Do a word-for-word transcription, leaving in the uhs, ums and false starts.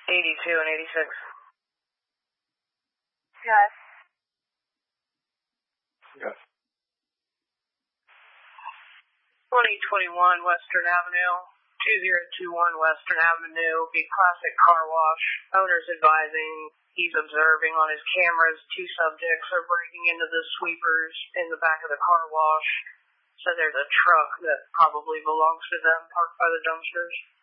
eighty-two and eighty-six. Yes. Yes. twenty twenty-one Western Avenue, two zero two one Western Avenue, the Classic Car Wash. Owner's advising he's observing on his cameras two subjects are breaking into the sweepers in the back of the car wash. So there's a truck that probably belongs to them parked by the dumpsters.